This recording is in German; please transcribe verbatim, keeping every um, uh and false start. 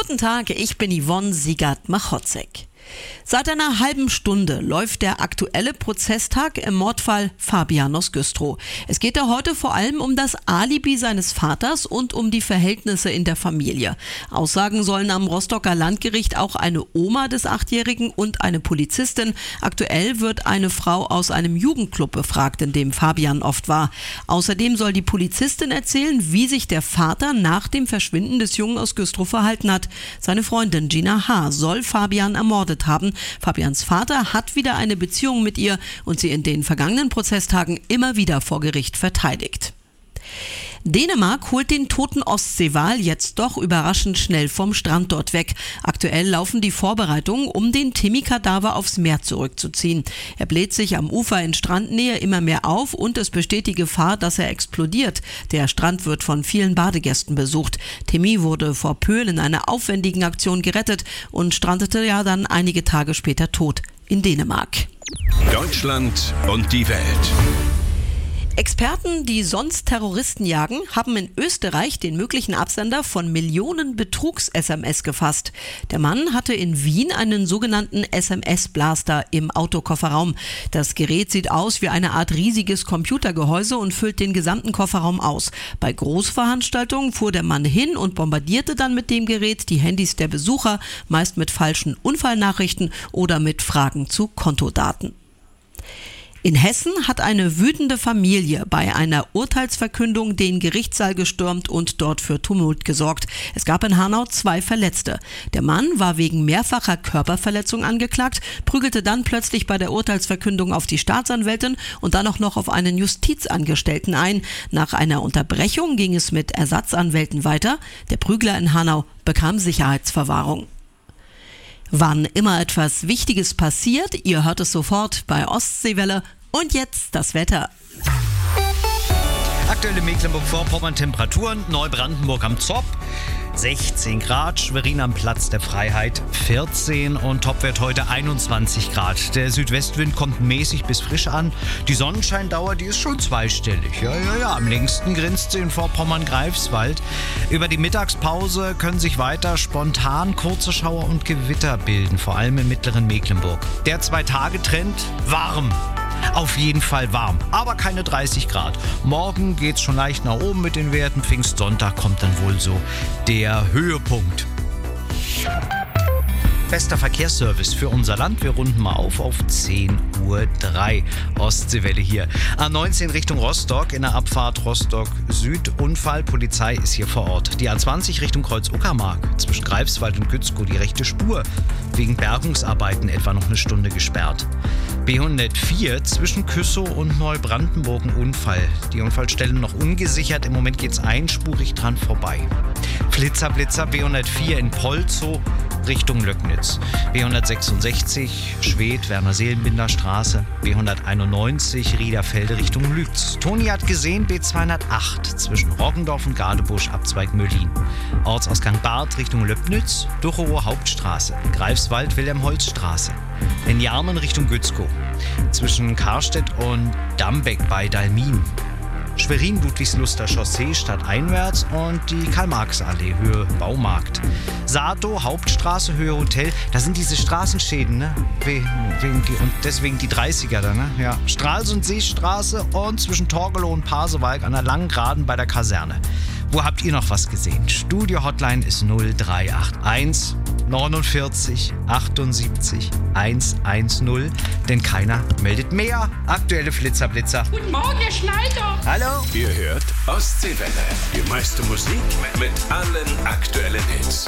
Guten Tag, ich bin Yvonne Siegert-Machotzek. Seit einer halben Stunde läuft der aktuelle Prozesstag im Mordfall Fabian aus Güstrow. Es geht da heute vor allem um das Alibi seines Vaters und um die Verhältnisse in der Familie. Aussagen sollen am Rostocker Landgericht auch eine Oma des Achtjährigen und eine Polizistin. Aktuell wird eine Frau aus einem Jugendclub befragt, in dem Fabian oft war. Außerdem soll die Polizistin erzählen, wie sich der Vater nach dem Verschwinden des Jungen aus Güstrow verhalten hat. Seine Freundin Gina H. soll Fabian ermordet haben. Fabians Vater hat wieder eine Beziehung mit ihr und sie in den vergangenen Prozesstagen immer wieder vor Gericht verteidigt. Dänemark holt den toten Ostseewal jetzt doch überraschend schnell vom Strand dort weg. Aktuell laufen die Vorbereitungen, um den Timmy-Kadaver aufs Meer zurückzuziehen. Er bläht sich am Ufer in Strandnähe immer mehr auf und es besteht die Gefahr, dass er explodiert. Der Strand wird von vielen Badegästen besucht. Timmy wurde vor Pöhl in einer aufwendigen Aktion gerettet und strandete ja dann einige Tage später tot in Dänemark. Deutschland und die Welt. Experten, die sonst Terroristen jagen, haben in Österreich den möglichen Absender von Millionen Betrugs-S M S gefasst. Der Mann hatte in Wien einen sogenannten S M S-Blaster im Autokofferraum. Das Gerät sieht aus wie eine Art riesiges Computergehäuse und füllt den gesamten Kofferraum aus. Bei Großveranstaltungen fuhr der Mann hin und bombardierte dann mit dem Gerät die Handys der Besucher, meist mit falschen Unfallnachrichten oder mit Fragen zu Kontodaten. In Hessen hat eine wütende Familie bei einer Urteilsverkündung den Gerichtssaal gestürmt und dort für Tumult gesorgt. Es gab in Hanau zwei Verletzte. Der Mann war wegen mehrfacher Körperverletzung angeklagt, prügelte dann plötzlich bei der Urteilsverkündung auf die Staatsanwältin und dann auch noch auf einen Justizangestellten ein. Nach einer Unterbrechung ging es mit Ersatzanwälten weiter. Der Prügler in Hanau bekam Sicherheitsverwahrung. Wann immer etwas Wichtiges passiert, ihr hört es sofort bei Ostseewelle. Und jetzt das Wetter. Aktuelle Mecklenburg-Vorpommern Temperaturen, Neubrandenburg am Zopp sechzehn Grad, Schwerin am Platz der Freiheit vierzehn und Topwert heute einundzwanzig Grad. Der Südwestwind kommt mäßig bis frisch an. Die Sonnenscheindauer, die ist schon zweistellig. Ja, ja, ja, am längsten grinst sie in Vorpommern-Greifswald. Über die Mittagspause können sich weiter spontan kurze Schauer und Gewitter bilden, vor allem im mittleren Mecklenburg. Der Zwei-Tage-Trend warm. Auf jeden Fall warm, aber keine dreißig Grad. Morgen geht's schon leicht nach oben mit den Werten. Pfingstsonntag kommt dann wohl so der Höhepunkt. Bester Verkehrsservice für unser Land. Wir runden mal auf auf zehn Uhr drei. Ostseewelle hier. A neunzehn Richtung Rostock, in der Abfahrt Rostock Süd. Unfall, Polizei ist hier vor Ort. Die A zwanzig Richtung Kreuz-Uckermark, zwischen Greifswald und Gützkow, die rechte Spur. Wegen Bergungsarbeiten etwa noch eine Stunde gesperrt. B hundertvier zwischen Küssow und Neubrandenburg ein Unfall. Die Unfallstelle noch ungesichert. Im Moment geht's einspurig dran vorbei. Flitzer, Blitzer, B hundertvier in Polzow Richtung Löcknitz. B hundertsechsundsechzig Schwedt, Werner-Seelenbinder Straße. B hunderteinundneunzig Riederfelde Richtung Lütz. Toni hat gesehen, B zweihundertacht zwischen Roggendorf und Gadebusch, Abzweig Möllin. Ortsausgang Barth Richtung Löbnitz, Ducherow Hauptstraße. Greifswald Wilhelm-Holz-Straße. In Jarmen Richtung Gützkow. Zwischen Karstedt und Dambeck bei Dalmin. Schwerin-Ludwigsluster Chaussee stadteinwärts und die Karl-Marx-Allee, Höhe Baumarkt. Sato, Hauptstraße, Höhe Hotel, da sind diese Straßenschäden, ne? Wegen die, und deswegen die dreißiger da, ne? Ja. Stralsund-Seestraße und zwischen Torgelow und Pasewalk an der langen Geraden bei der Kaserne. Wo habt ihr noch was gesehen? Studio-Hotline ist null drei acht eins neunundvierzig achtundsiebzig hundertzehn, denn keiner meldet mehr. Aktuelle Flitzerblitzer. Guten Morgen, Herr Schneider. Hallo. Ihr hört Ostseewelle. Die meiste Musik mit allen aktuellen Hits.